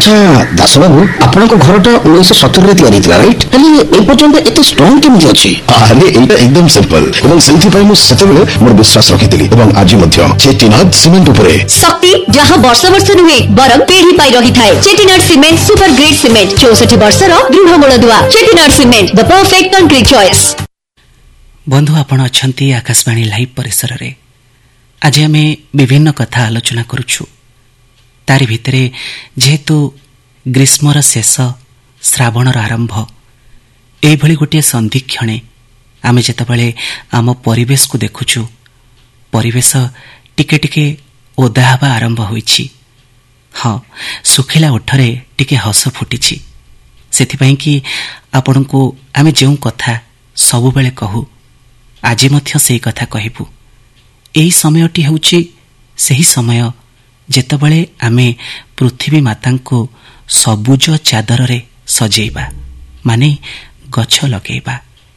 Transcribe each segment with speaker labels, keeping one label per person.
Speaker 1: अच्छा दास बाबू आपन घरटा 1970 तैयारी थिला राइट हेले ए पर्यंत एते स्ट्रांग केमि अछि?
Speaker 2: अरे एटा एकदम सिंपल एवं सेल्फी पाई मु सेतेबेले मोर विश्वास रखिथिली एवं आज मध्य चेटीनाथ सीमेंट उपरे
Speaker 3: शक्ति जहां वर्ष वर्ष नुहे बरम पीढ़ी पाई रही थाए। चेटीनाथ सीमेंट सुपर ग्रेड सीमेंट 64 वर्ष रो दृढ़ मूलदुआ। चेटीनाथ cement the perfect concrete choice.
Speaker 4: बंधु आपण अछंती आकाशवाणी लाइव परिसर रे आज आमे विभिन्न कथा आलोचना करूछु। तारी भितरे जेहेतु ग्रीष्मर शेष श्रावणर आरंभ एभली गोटे संधिक्षणे आमे जेतबेले आम परिवेश को देखुछु परिवेश टिके टिके ओदा हवा आरंभ होईछि। हाँ सुखिला ओठरे टिके हस फुटिछि। सेथिपई कि आपनको आमे जेउ कथा सबु बेले कहू आज मध्य सेही कथा कहिबू। एही समयटी हेउछि सेही समय जेतबेले आमे पृथ्वी मातांको सबुज चादर रे सजेइबा माने गछ लगेइबा।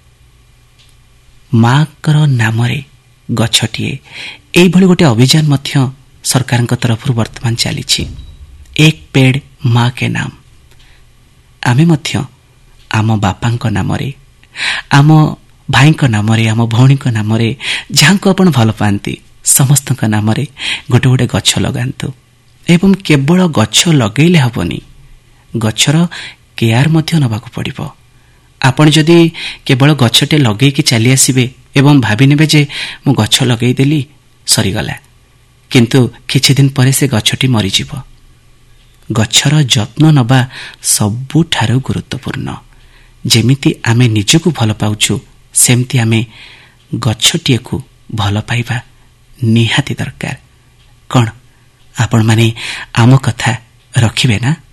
Speaker 4: माकर नाम रे गछटिए एई भली गोटे अभियान मध्य सरकारक तरफरु वर्तमान चलीछि। एक पेड़ माँ के नाम। आमे मध्य आम बापांक नाम रे आम भाईक नाम रे आम भौणीक नाम रे जहाँको आपण भल पाती समस्त नाम रे गोटे गोटे गछ लगांतु एवं केवल गछ लगेले हबनी गछर केयार मध्य नबाकू पड़िबो। आपण जदि केवल गछटे लगेकी चली आसीबे एवं भाबी नेबे जे मु गछ लगेई देली सरीगला किंतु किछि दिन परे से गछटी मरि जिवो। गछर जत्न नबा सबुठारु गुरुत्वपूर्ण। जेमिति आमे निजको भल पाउछु सेमति आमे गछटिए को भल पाइबा निहाती दरकार। कौन आपण माने आम कथा रखिबे ना?